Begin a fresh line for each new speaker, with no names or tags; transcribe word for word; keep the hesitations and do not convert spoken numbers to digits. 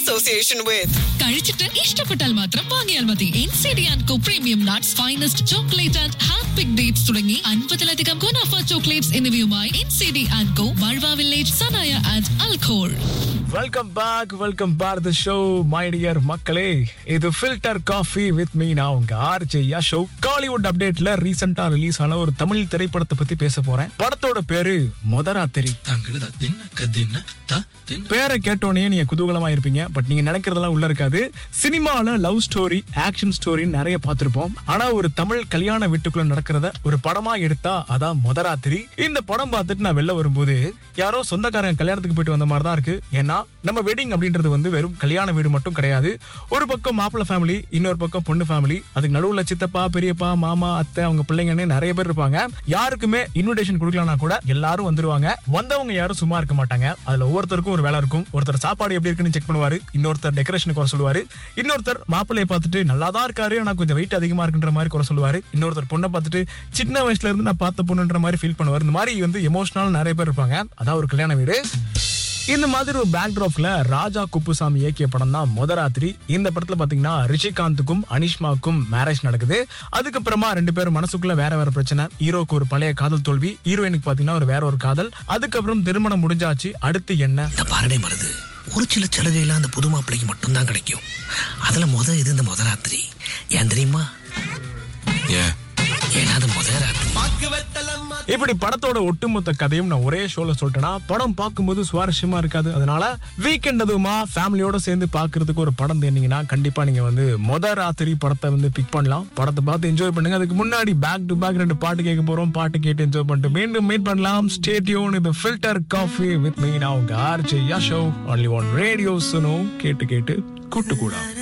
association with.
കഴിച്ചിട്ട് ഇഷ്ടപ്പെട്ടാൽ മാത്രം വാങ്ങിയാൽ മതി. N C D and co premium nuts, finest chocolate and hand pick dates തുടങ്ങി അൻപതിലധികം ഗുണാഫ ചോക്ലേറ്റ്സ് എന്നിവയുമായി N C D and co, ബൾവ village, Sanaya and അൽഖോൾ.
Welcome back welcome back the show my dear மக்களே. இது ஃபில்டர் காஃபி வித் மீ, நான் உங்க RJ Yasho. Kollywood அப்டேட்ல ரீசெண்டா release ஆன ஒரு தமிழ் திரைப்படத்தை பத்தி பேச போறேன். படத்தோட பேரு மொதராத்திரி. பேரை கேட்டோன்னே நீங்க குதூகலமா இருப்பீங்க. பட் நீங்க நினைக்கிறதெல்லாம் உள்ள இருக்காது. சினிமால லவ் ஸ்டோரி, ஆக்ஷன் ஸ்டோரி நிறைய பார்த்திருப்போம். ஆனா ஒரு தமிழ் கல்யாண வீட்டுக்குள்ள நடக்கிறத ஒரு படமா எடுத்தா அதான் மொதராத்திரி. இந்த படம் பார்த்துட்டு நான் வெளில வரும்போது யாரோ சொந்தக்காரங்க கல்யாணத்துக்கு போயிட்டு வந்த மாதிரி தான் இருக்கு. ஏன்னா நம்ம வெட்டிங் அப்படின்றது வந்து வெறும் கல்யாண வீடு மட்டும் கிடையாது. ஒரு பக்கம் மாப்பிள்ளை ஃபேமிலி, இன்னொரு பக்கம் பொண்ணு ஃபேமிலி, அதுக்கு நடுவுல சித்தப்பா, பெரியப்பா, மாமா, அத்தை, அவங்க பிள்ளைங்கன்னு நிறைய பேர் இருப்பாங்க. யாருக்குமே இன்விடேஷன் கொடுக்கலனா கூட எல்லாரும் வந்துருவாங்க. வந்தவங்க யாரும் சும்மா இருக்க மாட்டாங்க. அதுல ஒவ்வொருத்தருக்கும் ஒரு வேலை இருக்கும். ஒருத்தர் சாப்பாடு எப்படி இருக்குன்னு செக் பண்ணுவாரு, இன்னொருத்தர் டெக்கரேஷனுக்கு குறை சொல்லுவாரு, இன்னொருத்தர் மாப்பிள்ளையை பார்த்துட்டு நல்லாதான் இருக்காரு ஆனா கொஞ்சம் வெயிட் அதிகமா இருக்குன்ற மாதிரி குறை சொல்லுவாரு, இன்னொருத்தர் பொண்ணை பார்த்துட்டு சின்ன வயசுல இருந்து நான் பார்த்த பொண்ணுன்ற மாதிரி ஃபீல் பண்ணுவாரு. இந்த மாதிரி வந்து எமோஷனல் நிறைய பேர் இருப்பாங்க. அதான் ஒரு கல்யாண வீடு. இந்த மாதிரி ஒரு பேக்ட்ராப்ல ராஜா குப்புசாமி இயக்கிய படம் தான் மொதராத்திரி. இந்த படத்துல பாத்தீங்கன்னா ரிஷிகாந்துக்கும் அனிஷ்மாவுக்கும் மேரேஜ் நடக்குது. அதுக்கப்புறமா ரெண்டு பேரும் மனசுக்குள்ள வேற வேற பிரச்சனை. ஹீரோக்கு ஒரு பழைய காதல் தோல்வி, ஹீரோயினுக்கு பாத்தீங்கன்னா ஒரு வேற ஒரு காதல். அதுக்கப்புறம் திருமணம் முடிஞ்சாச்சு. அடுத்து என்ன?
இந்த பாரடே மருது ஒரு சில சலுகைலாம் அந்த புது மாப்பிள்ளைக்கு மட்டும்தான் கிடைக்கும். அதுல முத இது இந்த மொதராத்திரி. ஏன் தெரியுமா? ஏன்னா அது மொதராத்திரி.
இப்படி படத்தோட ஒட்டுமொத்த கதையும் நான் ஒரே ஷோல சொல்லிட்டேன்னா படம் பார்க்கும்போது சுவாரஸ்யமா இருக்காது. அதனால வீக்கெண்ட் அதுவுமா ஃபேமிலியோட சேர்ந்து பாக்குறதுக்கு ஒரு படம் தேர்ந்தீங்கன்னா கண்டிப்பா நீங்க வந்து மொதராத்திரி படத்தை வந்து பிக் பண்ணலாம். படத்தை பார்த்து என்ஜாய் பண்ணுங்க. அதுக்கு முன்னாடி பேக் டு பேக் ரெண்டு பாட்டு கேட்க போறோம். பாட்டு கேட்டு என்ஜாய் பண்ணிட்டு மீண்டும் மீட் பண்ணலாம். Stay tune. இது ஃபில்டர் காஃபி வித் மீ, நான் உங்க RJ Yasho. Only one radio சுனோ. கேட்டு கேட்டு கூட்டு கூடா.